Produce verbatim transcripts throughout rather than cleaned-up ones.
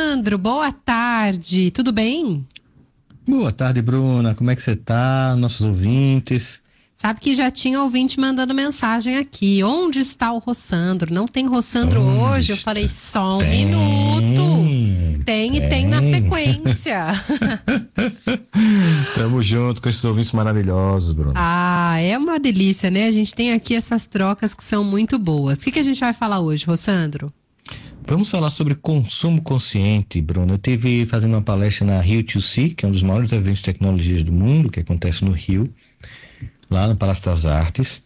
Rossandro, boa tarde, tudo bem? Boa tarde, Bruna, como é que você tá, nossos ouvintes? Sabe que já tinha ouvinte mandando mensagem aqui, onde está o Rossandro? Não tem Rossandro Onde hoje? Eu está? falei, só um Tem, minuto. Tem e tem na sequência. Tamo junto com esses ouvintes maravilhosos, Bruna. Ah, é uma delícia, né? A gente tem aqui essas trocas que são muito boas. O que, que a gente vai falar hoje, Rossandro? Vamos falar sobre consumo consciente, Bruno. Eu estive fazendo uma palestra na Rio dois C, que é um dos maiores eventos de tecnologias do mundo, que acontece no Rio, lá no Palácio das Artes.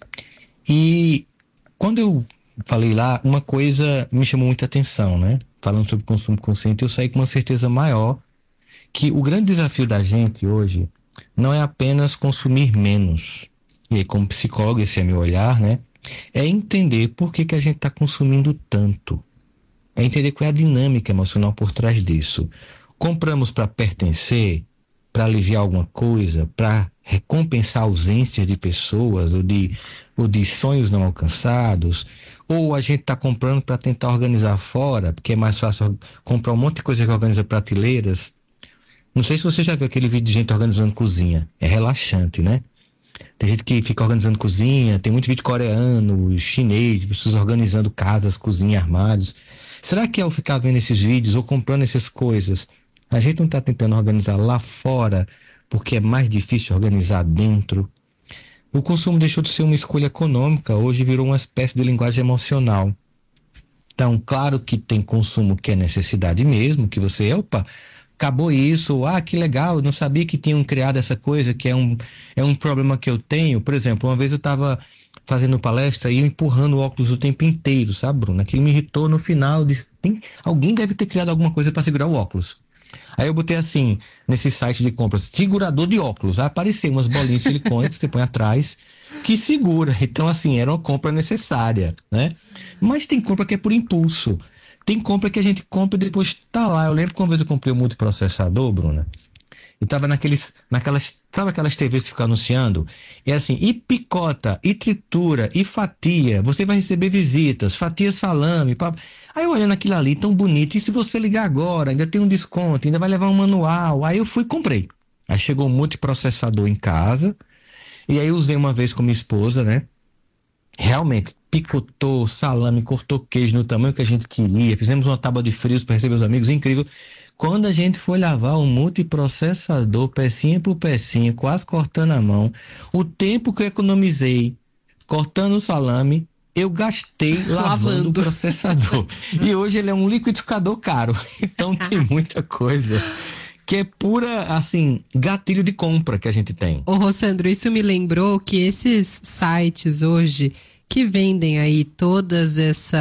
E quando eu falei lá, uma coisa me chamou muita atenção, né? Falando sobre consumo consciente, eu saí com uma certeza maior que o grande desafio da gente hoje não é apenas consumir menos. E aí, como psicólogo, esse é meu olhar, né? É entender por que que a gente está consumindo tanto. É entender qual é a dinâmica emocional por trás disso. Compramos para pertencer, para aliviar alguma coisa, para recompensar ausências de pessoas ou de, ou de sonhos não alcançados, ou a gente está comprando para tentar organizar fora, porque é mais fácil comprar um monte de coisa que organiza prateleiras. Não sei se você já viu aquele vídeo de gente organizando cozinha. É relaxante, né? Tem gente que fica organizando cozinha, tem muito vídeo coreano, chinês, pessoas organizando casas, cozinha, armários. Será que ao ficar vendo esses vídeos ou comprando essas coisas, a gente não está tentando organizar lá fora porque é mais difícil organizar dentro? O consumo deixou de ser uma escolha econômica, hoje virou uma espécie de linguagem emocional. Então, claro que tem consumo que é necessidade mesmo, que você, opa, acabou isso, ah, que legal, eu não sabia que tinham criado essa coisa, que é um, é um problema que eu tenho. Por exemplo, uma vez eu estava fazendo palestra e eu empurrando o óculos o tempo inteiro, sabe, Bruno? Aquilo me irritou no final. De, tem, alguém deve ter criado alguma coisa para segurar o óculos. Aí eu botei assim, nesse site de compras, segurador de óculos. Aí apareceu umas bolinhas de silicone que você põe atrás, que segura. Então, assim, era uma compra necessária, né? Mas tem compra que é por impulso. Tem compra que a gente compra e depois tá lá. Eu lembro que uma vez eu comprei um multiprocessador, Bruna, e tava naqueles, naquelas, sabe aquelas T Vs que ficam anunciando? E assim, e picota, e tritura, e fatia, você vai receber visitas, fatia salame, pá. Aí eu olhando aquilo ali, tão bonito, e se você ligar agora, ainda tem um desconto, ainda vai levar um manual. Aí eu fui e comprei. Aí chegou um multiprocessador em casa, e aí eu usei uma vez com minha esposa, né? Realmente, picotou salame, cortou queijo no tamanho que a gente queria, fizemos uma tábua de frios para receber os amigos, incrível. Quando a gente foi lavar o multiprocessador, pecinha por pecinha, quase cortando a mão, o tempo que eu economizei cortando o salame, eu gastei lavando o processador. E hoje ele é um liquidificador caro. Então tem muita coisa que é pura, assim, gatilho de compra que a gente tem. Ô, Rossandro, isso me lembrou que esses sites hoje que vendem aí todas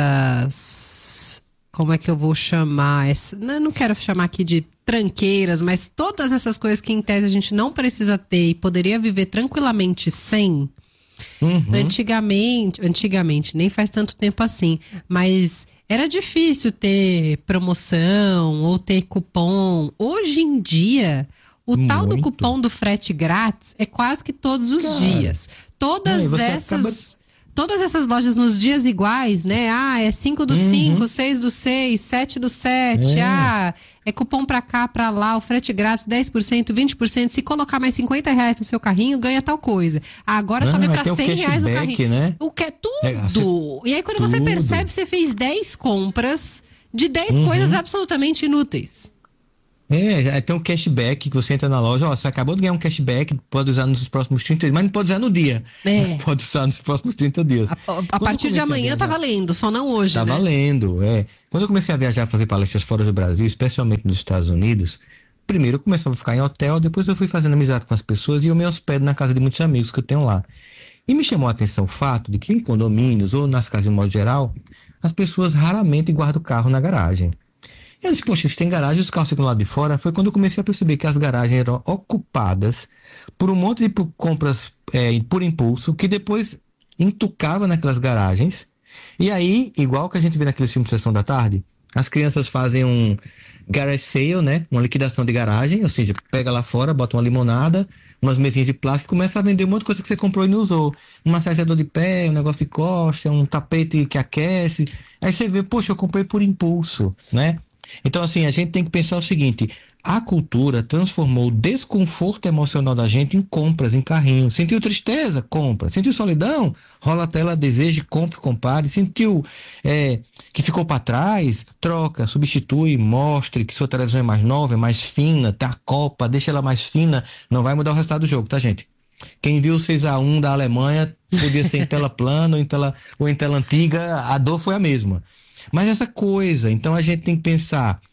essas... Como é que eu vou chamar? Essa, não quero chamar aqui de tranqueiras, mas todas essas coisas que em tese a gente não precisa ter e poderia viver tranquilamente sem. Uhum. Antigamente, antigamente, nem faz tanto tempo assim, mas era difícil ter promoção ou ter cupom. Hoje em dia, o Muito. tal do cupom do frete grátis é quase que todos os Cara. dias. Todas é, essas... Acaba... Todas essas lojas nos dias iguais, né? Ah, é cinco do cinco, seis do seis, sete do sete. É. Ah, é cupom pra cá, pra lá, o frete grátis, dez por cento, vinte por cento. Se colocar mais cinquenta reais no seu carrinho, ganha tal coisa. Ah, agora Não, sobe pra cem reais o carrinho. Né? O que é tudo. É, você... E aí quando tudo. você percebe, você fez dez compras de dez uhum. coisas absolutamente inúteis. É, tem um cashback que você entra na loja, ó, você acabou de ganhar um cashback, pode usar nos próximos trinta dias, mas não pode usar no dia. É. Mas pode usar nos próximos trinta dias. A, a partir de amanhã tá valendo, só não hoje, tá né? Tá valendo, é. Quando eu comecei a viajar, fazer palestras fora do Brasil, especialmente nos Estados Unidos, primeiro eu começava a ficar em hotel, depois eu fui fazendo amizade com as pessoas e eu me hospedo na casa de muitos amigos que eu tenho lá. E me chamou a atenção o fato de que em condomínios ou nas casas de modo geral, as pessoas raramente guardam o carro na garagem. Eu disse, poxa, se tem garagem, os carros ficam lá de fora. Foi quando eu comecei a perceber que as garagens eram ocupadas por um monte de compras é, por impulso, que depois entucava naquelas garagens. E aí, igual que a gente vê naqueles filmes de Sessão da Tarde, as crianças fazem um garage sale, né? Uma liquidação de garagem, ou seja, pega lá fora, bota uma limonada, umas mesinhas de plástico e começa a vender um monte de coisa que você comprou e não usou. Um massageador de pé, um negócio de costa, um tapete que aquece. Aí você vê, poxa, eu comprei por impulso, né? Então, assim, a gente tem que pensar o seguinte: a cultura transformou o desconforto emocional da gente em compras, em carrinho. Sentiu tristeza? Compra. Sentiu solidão? Rola a tela, deseje, compre, compare. Sentiu é, que ficou para trás? Troca, substitui, mostre que sua televisão é mais nova, é mais fina, tá a Copa, deixa ela mais fina. Não vai mudar o resultado do jogo, tá, gente? Quem viu o seis a um da Alemanha podia ser em tela plana ou em tela, ou em tela antiga, a dor foi a mesma. Mas essa coisa, então a gente tem que pensar,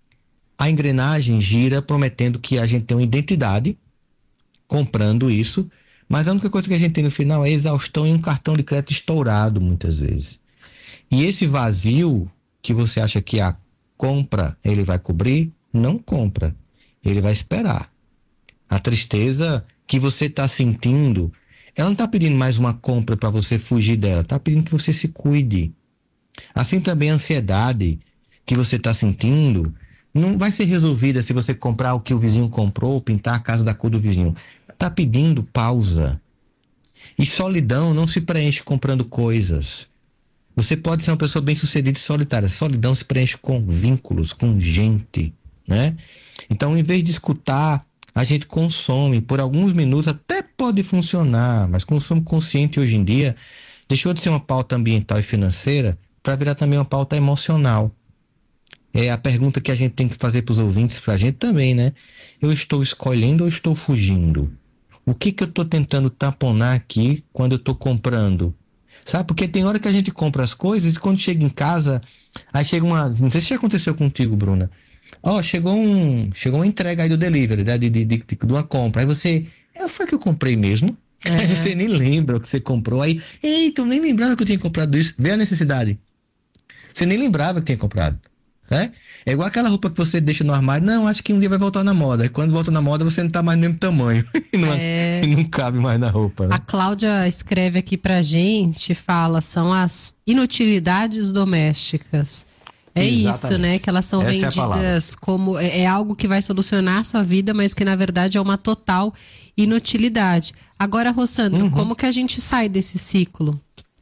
a engrenagem gira prometendo que a gente tem uma identidade, comprando isso, mas a única coisa que a gente tem no final é exaustão e um cartão de crédito estourado, muitas vezes. E esse vazio que você acha que a compra ele vai cobrir, não compra, ele vai esperar. A tristeza que você está sentindo, ela não está pedindo mais uma compra para você fugir dela, está pedindo que você se cuide. Assim também a ansiedade que você está sentindo não vai ser resolvida se você comprar o que o vizinho comprou, pintar a casa da cor do vizinho. Está pedindo pausa. E solidão não se preenche comprando coisas. Você pode ser uma pessoa bem-sucedida e solitária. Solidão se preenche com vínculos, com gente, né? Então, em vez de escutar, a gente consome por alguns minutos, até pode funcionar, mas consumo consciente hoje em dia deixou de ser uma pauta ambiental e financeira para virar também uma pauta emocional. É a pergunta que a gente tem que fazer para os ouvintes, para a gente também, né? Eu estou escolhendo ou estou fugindo? O que que eu estou tentando tamponar aqui quando eu estou comprando? Sabe? Porque tem hora que a gente compra as coisas e quando chega em casa, aí chega uma... Não sei se já aconteceu contigo, Bruna. Ó, oh, chegou um, chegou uma entrega aí do delivery, né? de, de, de, de uma compra. Aí você... É, foi que eu comprei mesmo? É. Aí você nem lembra o que você comprou. Aí, eita, eu nem lembrava que eu tinha comprado isso. Vê a necessidade. Você nem lembrava que tinha comprado. É? É igual aquela roupa que você deixa no armário. Não, acho que um dia vai voltar na moda. E quando volta na moda, você não tá mais no mesmo tamanho. E não, é... e não cabe mais na roupa. Né? A Cláudia escreve aqui pra gente, fala, são as inutilidades domésticas. É Exatamente. Isso, né? Que elas são Essa vendidas é como... É, é algo que vai solucionar a sua vida, mas que na verdade é uma total inutilidade. Agora, Rossandro, uhum. como que a gente sai desse ciclo?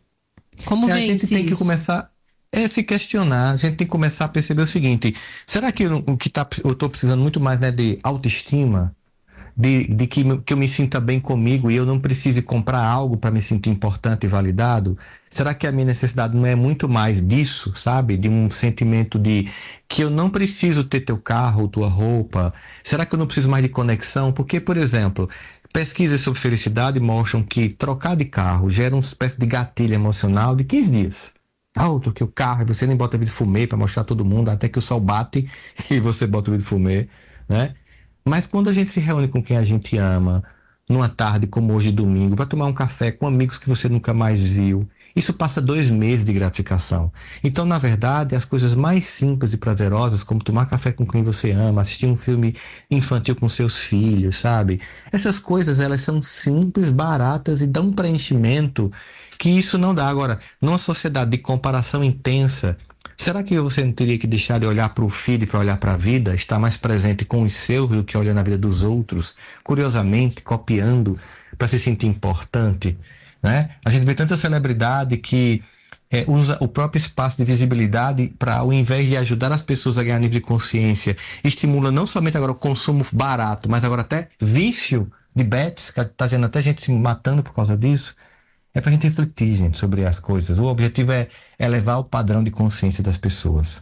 Como é, vence A gente tem isso? que começar... É se questionar, a gente tem que começar a perceber o seguinte: será que eu, o que tá, eu estou precisando muito mais, né, de autoestima, de, de que, que eu me sinta bem comigo e eu não precise comprar algo para me sentir importante e validado? Será que a minha necessidade não é muito mais disso, sabe? De um sentimento de que eu não preciso ter teu carro, tua roupa? Será que eu não preciso mais de conexão? Porque, por exemplo, pesquisas sobre felicidade mostram que trocar de carro gera uma espécie de gatilho emocional de quinze dias. Alto que o carro, e você nem bota vidro fumê para mostrar a todo mundo, até que o sol bate e você bota o vidro fumê, né? Mas quando a gente se reúne com quem a gente ama, numa tarde como hoje, domingo, para tomar um café com amigos que você nunca mais viu, isso passa dois meses de gratificação. Então, na verdade, as coisas mais simples e prazerosas, como tomar café com quem você ama, assistir um filme infantil com seus filhos, sabe? Essas coisas, elas são simples, baratas e dão um preenchimento que isso não dá. Agora, numa sociedade de comparação intensa, será que você não teria que deixar de olhar para o filho e para olhar para a vida, estar mais presente com os seus do que olhar na vida dos outros, curiosamente, copiando para se sentir importante, né? A gente vê tanta celebridade que é, usa o próprio espaço de visibilidade para, ao invés de ajudar as pessoas a ganhar nível de consciência, estimula não somente agora o consumo barato, mas agora até vício de bets, que está vendo até gente se matando por causa disso. É para a gente refletir, gente, sobre as coisas. O objetivo é elevar o padrão de consciência das pessoas.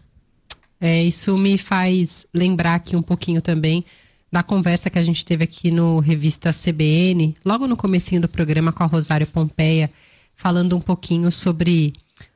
É, isso me faz lembrar aqui um pouquinho também da conversa que a gente teve aqui no Revista C B N, logo no comecinho do programa com a Rosário Pompeia, falando um pouquinho sobre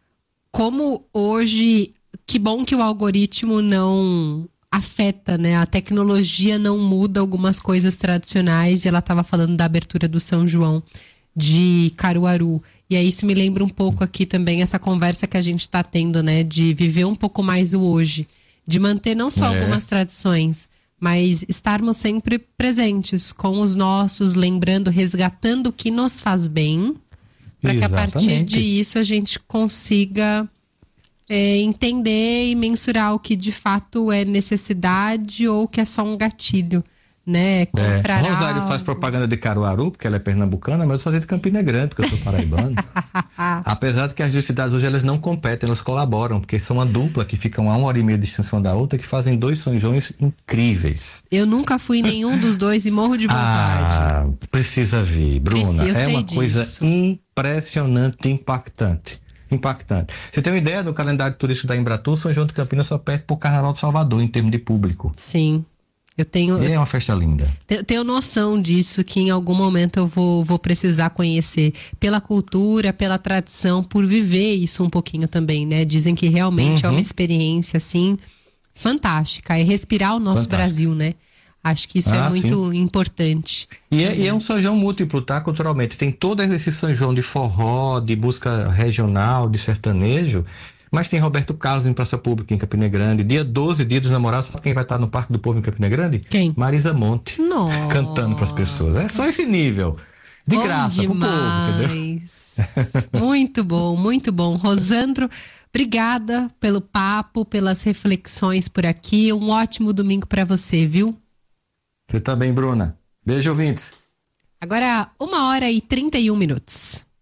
como hoje, que bom que o algoritmo não afeta, né? A tecnologia não muda algumas coisas tradicionais, e ela estava falando da abertura do São João de Caruaru. E aí isso me lembra um pouco aqui também essa conversa que a gente está tendo, né? De viver um pouco mais o hoje. De manter não só é. algumas tradições, mas estarmos sempre presentes com os nossos, lembrando, resgatando o que nos faz bem, para que a partir disso a gente consiga é, entender e mensurar o que de fato é necessidade ou que é só um gatilho, né, comprar é. Rosário algo. faz propaganda de Caruaru, porque ela é pernambucana, mas eu fazer de Campina Grande, porque eu sou paraibano. Apesar de que as duas cidades hoje elas não competem, elas colaboram, porque são uma dupla que ficam a uma hora e meia de distância uma da outra, que fazem dois São Joões incríveis. Eu nunca fui em nenhum dos dois e morro de vontade. Ah, precisa ver, Bruna. Preciso, é uma disso. coisa impressionante, impactante. Impactante. Você tem uma ideia do calendário turístico da Embratur? São João de Campinas só perde pro Carnaval de Salvador, em termos de público. Sim. Eu tenho, E é uma festa linda. eu tenho noção disso, que em algum momento eu vou, vou precisar conhecer pela cultura, pela tradição, por viver isso um pouquinho também, né? Dizem que realmente Uhum. é uma experiência, assim, fantástica. É respirar o nosso Fantástico. Brasil, né? Acho que isso Ah, é muito sim. importante. E é, e é um São João múltiplo, tá? Culturalmente. Tem todo esse São João de forró, de música regional, de sertanejo. Mas tem Roberto Carlos em Praça Pública, em Campina Grande. Dia doze, Dia dos Namorados. Sabe quem vai estar no Parque do Povo em Campina Grande? Quem? Marisa Monte. Nossa. Cantando para as pessoas. É só esse nível. De Bom graça pro povo, entendeu? demais. Muito bom, muito bom. Rosandro, obrigada pelo papo, pelas reflexões por aqui. Um ótimo domingo para você, viu? Você também, Bruna. Beijo, ouvintes. Agora, uma hora e trinta e um minutos.